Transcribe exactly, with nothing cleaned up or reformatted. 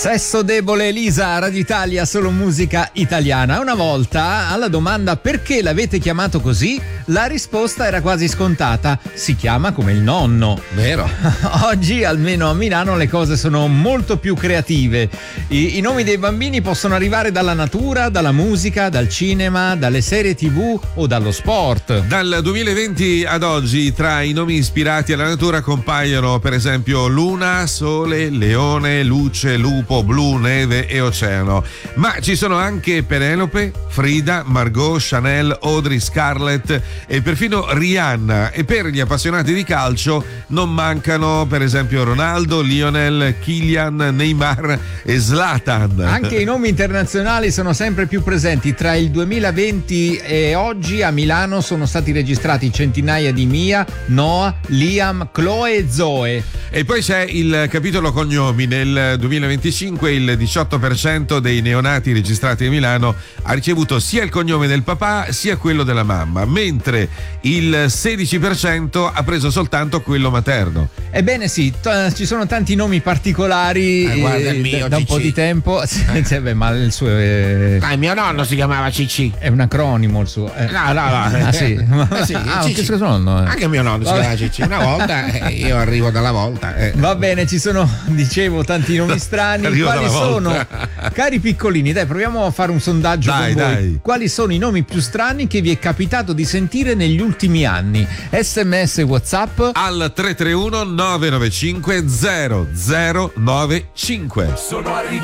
Sesso debole, Elisa, Radio Italia, solo musica italiana. Una volta alla domanda perché l'avete chiamato così, la risposta era quasi scontata: si chiama come il nonno. Vero. Oggi, almeno a Milano, le cose sono molto più creative. I, i nomi dei bambini possono arrivare dalla natura, dalla musica, dal cinema, dalle serie tv o dallo sport. Dal duemilaventi ad oggi tra i nomi ispirati alla natura compaiono per esempio Luna, Sole, Leone, Luce, Lupo, Blu, Neve e Oceano. Ma ci sono anche Penelope, Frida, Margot, Chanel, Audrey, Scarlett e perfino Rihanna. E per gli appassionati di calcio non mancano per esempio Ronaldo, Lionel, Kylian, Neymar e Zlatan. Anche i nomi internazionali sono sempre più presenti. Tra il duemilaventi e oggi a Milano sono stati registrati centinaia di Mia, Noah, Liam, Chloe e Zoe. E poi c'è il capitolo cognomi. Nel duemilaventicinque il diciotto per cento dei neonati registrati a Milano ha ricevuto sia il cognome del papà sia quello della mamma, mentre il sedici per cento ha preso soltanto quello materno. Ebbene sì, t- ci sono tanti nomi particolari eh, guarda, il mio, da un po' di tempo. Eh. Cioè, beh, ma il suo è... Ah, il mio nonno si chiamava Cicci. È un acronimo il suo. Eh. No, no, no. Ah sì, eh, sì ah, Cicci. Che nonno, eh. Anche mio nonno si chiamava Cicci. Una volta eh, io arrivo dalla volta. Eh. Va bene, ci sono, dicevo, tanti nomi strani. Arrivo Quali sono, volta. Cari piccolini, dai, proviamo a fare un sondaggio dai, con voi. Dai. Quali sono i nomi più strani che vi è capitato di sentire negli ultimi anni? S M S, WhatsApp al tre tre uno nove nove cinque zero zero nove cinque. Sono arrivato